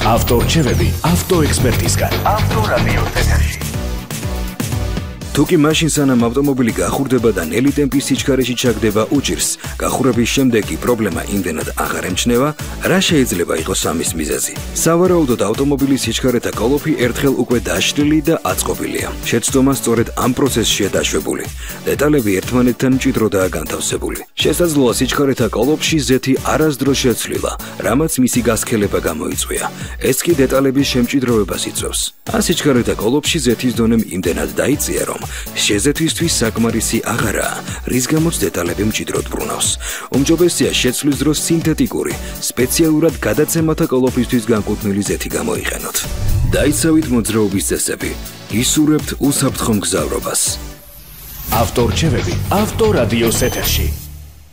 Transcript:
ავტორჩევები ავტოექსპერტისგან. ავტორადიოს ეთერში. თუკი მაშინ სანამ ავტომობილი გახურდება და ნელი ტემპის სიჩქარეში ჩაგდება უჭირს, გახურების შემდეგ კი პრობლემა იმდენად აღარ ემჩნევა, რა შეიძლება იყოს ამის მიზეზი? სავარაუდოდ ავტომობილის სიჩქარეთა კოლოფი ერთხელ უკვე დაშლილი და აწყობილია. შეცდომა სწორედ ამ პროცესშია დაშვებული. დეტალები ერთმანეთთან მჭიდროდაა განთავსებული. შესაძლოა სიჩქარეთა კოლოფში ზეთი არასდროს შეცვლილა, რამაც მისი გასქელება გამოიწვია. ეს კი დეტალების შემჭიდროვებას იწვევს. ან სიჩქარეთა კოლოფში ზეთის დონემ იმდენად დაიწია, რომ შეზეთვისთვის საკმარისი აღარაა, რის გამოც დეტალები მჭიდროდ ბრუნავს. უმჯობესია შეცვლის დროს სინთეტიკური, სპეციალურად გადაცემათა კოლოფისთვის განკუთვნილი ზეთი გამოიყენოთ. დაიცავით მოძრაობის წესები, ისურვებთ უსაფრთხო მგზავრობას. ავტორჩევები ავტორადიოს ეთერში.